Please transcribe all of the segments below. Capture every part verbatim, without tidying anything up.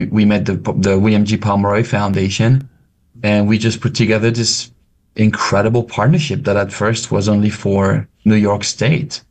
We met the the William G. Pomeroy Foundation, and we just put together this incredible partnership that at first was only for New York State.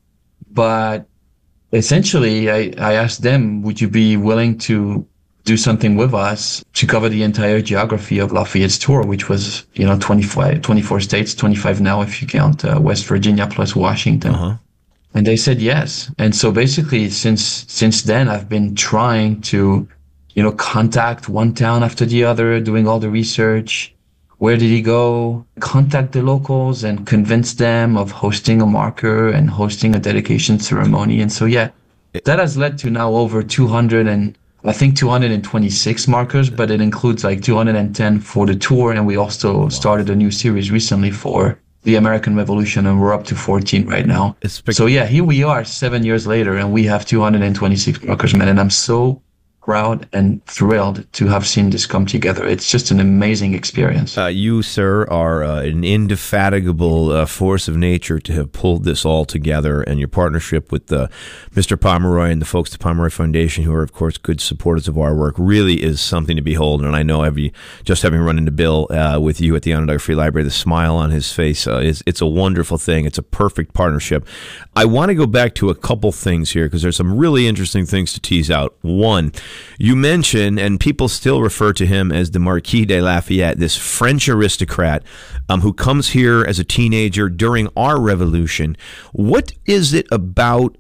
But essentially, I, I asked them, would you be willing to do something with us to cover the entire geography of Lafayette's tour, which was, you know, twenty-five, twenty-four states, twenty-five now if you count uh, West Virginia plus Washington. Uh-huh. And they said yes. And so basically, since since then, I've been trying to, you know, contact one town after the other, doing all the research. Where did he go? Contact the locals and convince them of hosting a marker and hosting a dedication ceremony. And so, yeah, that has led to now over two hundred and I think two hundred twenty-six markers, but it includes like two hundred ten for the tour. And we also started a new series recently for the American Revolution, and we're up to fourteen right now. So yeah, here we are seven years later, and we have two hundred twenty-six markers, man. And I'm so proud and thrilled to have seen this come together. It's just an amazing experience. Uh, you, sir, are uh, an indefatigable uh, force of nature to have pulled this all together, and your partnership with uh, Mister Pomeroy and the folks at the Pomeroy Foundation, who are, of course, good supporters of our work, really is something to behold. And I know every, just having run into Bill uh, with you at the Onondaga Free Library, the smile on his face, uh, is it's a wonderful thing. It's a perfect partnership. I want to go back to a couple things here because there's some really interesting things to tease out. One, you mentioned, and people still refer to him as the Marquis de Lafayette, this French aristocrat um, who comes here as a teenager during our revolution. What is it about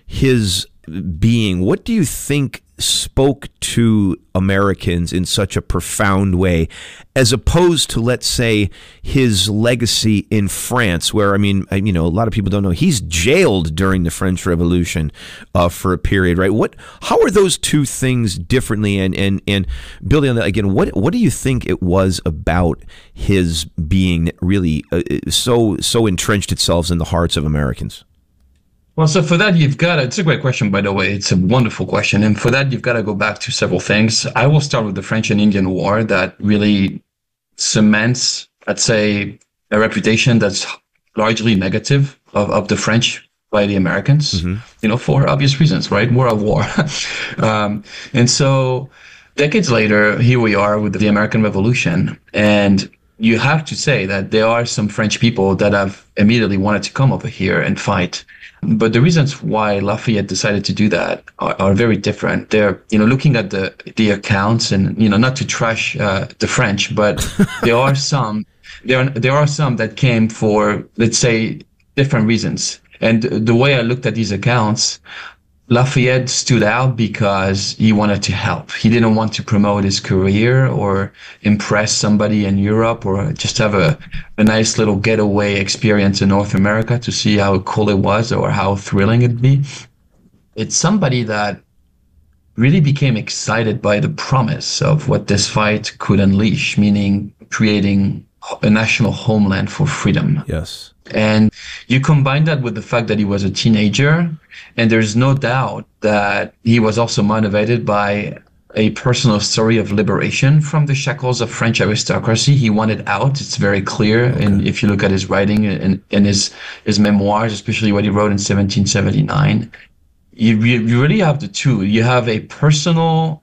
his being? What do you think spoke to Americans in such a profound way, as opposed to, let's say, his legacy in France, where, I mean, you know, a lot of people don't know, he's jailed during the French Revolution uh, for a period, right? What, how are those two things differently? And, and, and building on that again, what, what do you think it was about his being that really uh, so, so entrenched itself in the hearts of Americans? Well, so for that, you've got to, it's a great question, by the way. It's a wonderful question. And for that, you've got to go back to several things. I will start with the French and Indian War that really cements, I'd say, a reputation that's largely negative of, of the French by the Americans, mm-hmm. you know, for obvious reasons, right? We're at war. um, and so decades later, here we are with the American Revolution. And you have to say that there are some French people that have immediately wanted to come over here and fight. But the reasons why Lafayette decided to do that are, are very different. They're, you know, looking at the the accounts, and, you know, not to trash uh, the French, but there are some, there are, there are some that came for, let's say, different reasons. And the way I looked at these accounts, Lafayette stood out because he wanted to help. He didn't want to promote his career or impress somebody in Europe or just have a, a nice little getaway experience in North America to see how cool it was or how thrilling it'd be. It's somebody that really became excited by the promise of what this fight could unleash, meaning creating a national homeland for freedom. Yes. And you combine that with the fact that he was a teenager, and there's no doubt that he was also motivated by a personal story of liberation from the shackles of French aristocracy. He wanted out. It's very clear. Okay. And if you look at his writing and, and his, his memoirs, especially what he wrote in seventeen seventy-nine, you, you really have the two. You have a personal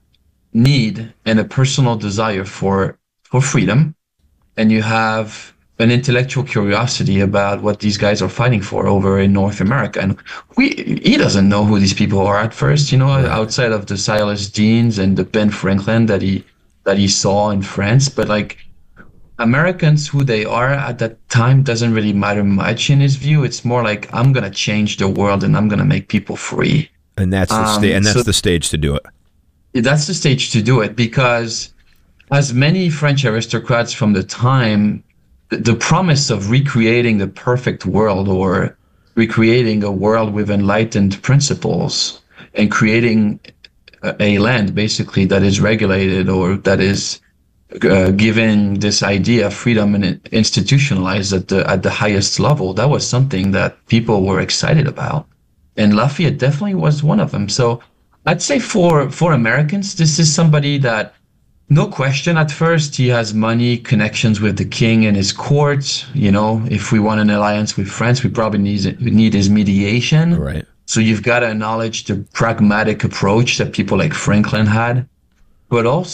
need and a personal desire for, for freedom, and you have an intellectual curiosity about what these guys are fighting for over in North America. And we, he doesn't know who these people are at first, you know, right. outside of the Silas Deans and the Ben Franklin that he, that he saw in France. But like Americans, who they are at that time doesn't really matter much in his view. It's more like, I'm going to change the world and I'm going to make people free. And that's the um, sta- and that's so, the stage to do it. That's the stage to do it, because as many French aristocrats from the time, the promise of recreating the perfect world, or recreating a world with enlightened principles and creating a, a land basically that is regulated, or that is uh, given this idea of freedom and institutionalized at the at the highest level, that was something that people were excited about. And Lafayette definitely was one of them. So I'd say for for Americans, this is somebody that, no question, at first, he has money, connections with the king and his court. You know, if we want an alliance with France, we probably need, we need his mediation. Right. So you've got to acknowledge the pragmatic approach that people like Franklin had. but also